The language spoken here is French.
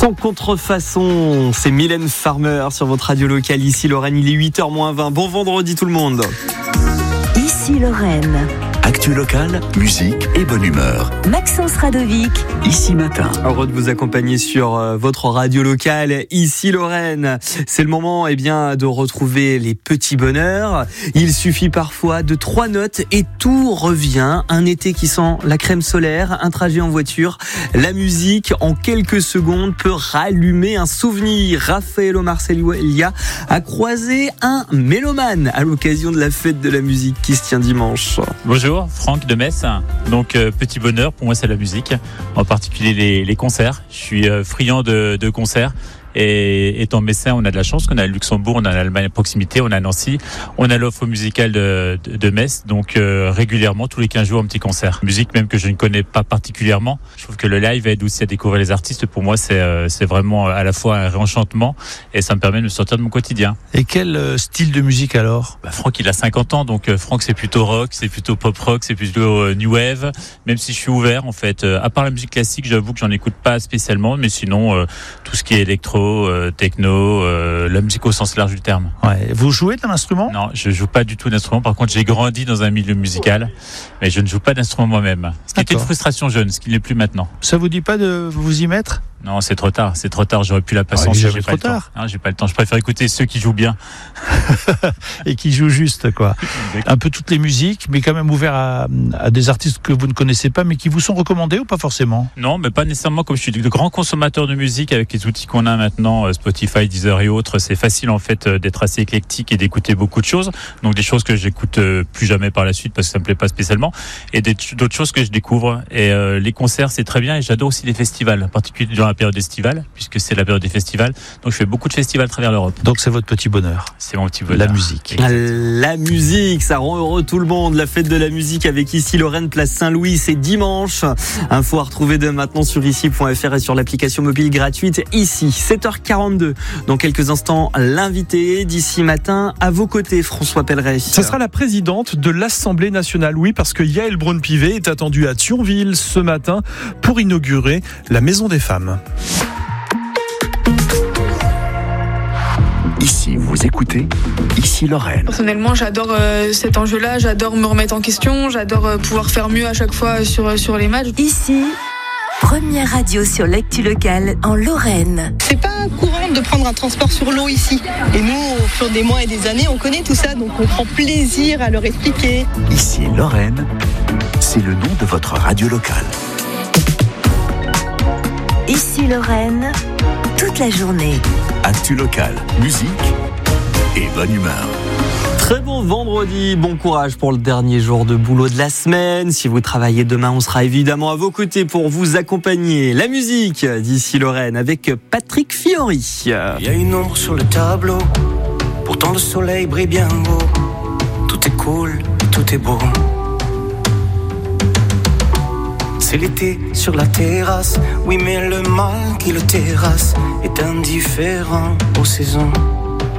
Sans contrefaçon, c'est Mylène Farmer sur votre radio locale. Ici Lorraine, il est 8h-20. Bon vendredi tout le monde. Ici Lorraine. Actu locale, musique et bonne humeur. Maxence Radovic. Ici matin. Heureux de vous accompagner sur votre radio locale. Ici Lorraine. C'est le moment de retrouver les petits bonheurs. Il suffit parfois de 3 notes et tout revient. Un été qui sent la crème solaire, un trajet en voiture. La musique, en quelques secondes, peut rallumer un souvenir. Raphaël Marcellia a croisé un mélomane à l'occasion de la fête de la musique qui se tient dimanche. Bonjour, Franck de Metz. Donc petit bonheur, pour moi c'est la musique, en particulier les concerts. Je suis friand de concerts. Et étant messin, on a de la chance qu'on a le Luxembourg, on a l'Allemagne à proximité, on a Nancy, on a l'offre musicale de Metz, donc régulièrement, tous les 15 jours, un petit concert. Musique même que je ne connais pas particulièrement. Je trouve que le live aide aussi à découvrir les artistes. Pour moi, c'est vraiment à la fois un réenchantement et ça me permet de me sortir de mon quotidien. Et quel style de musique alors ? Franck, il a 50 ans, donc Franck, c'est plutôt rock, c'est plutôt pop rock, c'est plutôt new wave, même si je suis ouvert en fait. À part la musique classique, j'avoue que j'en écoute pas spécialement, mais sinon, tout ce qui est électro, techno, la musique au sens large du terme. Ouais. Vous jouez d'un instrument ? Non, je joue pas du tout d'instrument. Par contre, j'ai grandi dans un milieu musical, mais je ne joue pas d'instrument moi-même. Ce qui était une frustration jeune, ce qui n'est plus maintenant. Ça vous dit pas de vous y mettre ? Non, c'est trop tard. J'aurais plus la patience. J'ai pas le temps. Non, j'ai pas le temps. Je préfère écouter ceux qui jouent bien. Et qui jouent juste, quoi. Un peu toutes les musiques, mais quand même ouvert à des artistes que vous ne connaissez pas, mais qui vous sont recommandés ou pas forcément ? Non, mais pas nécessairement. Comme je suis de grand consommateur de musique avec les outils qu'on a maintenant, Spotify, Deezer et autres, c'est facile en fait d'être assez éclectique et d'écouter beaucoup de choses. Donc des choses que j'écoute plus jamais par la suite parce que ça me plaît pas spécialement, et d'autres choses que je découvre. Et les concerts, c'est très bien. Et j'adore aussi les festivals, en particulier durant la période estivale, puisque c'est la période des festivals. Donc je fais beaucoup de festivals à travers l'Europe. Donc c'est votre petit bonheur. C'est mon petit bonheur. La musique. La musique, ça rend heureux tout le monde. La fête de la musique avec Ici Lorraine, place Saint-Louis, c'est dimanche. Info à retrouver dès maintenant sur ici.fr et sur l'application mobile gratuite Ici. 7h42. Dans quelques instants, l'invité d'Ici Matin à vos côtés, François Pelleret. Ce sera la présidente de l'Assemblée nationale, oui, parce que Yaël Braun-Pivet est attendue à Thionville ce matin pour inaugurer la Maison des femmes. Ici, vous écoutez Ici Lorraine. Personnellement, j'adore cet enjeu-là, j'adore me remettre en question, j'adore pouvoir faire mieux à chaque fois sur les matchs. Ici, première radio sur l'actu locale en Lorraine. C'est pas courant de prendre un transport sur l'eau ici. Et nous, au fur des mois et des années, on connaît tout ça, donc on prend plaisir à leur expliquer. Ici Lorraine, c'est le nom de votre radio locale. Ici Lorraine, toute la journée. Actu locale, musique et bonne humeur. Très bon vendredi, bon courage pour le dernier jour de boulot de la semaine. Si vous travaillez demain, on sera évidemment à vos côtés pour vous accompagner. La musique d'Ici Lorraine avec Patrick Fiori. Il y a une ombre sur le tableau, pourtant le soleil brille bien haut. Tout est cool, tout est beau. C'est l'été sur la terrasse, oui mais le mal qui le terrasse est indifférent aux saisons.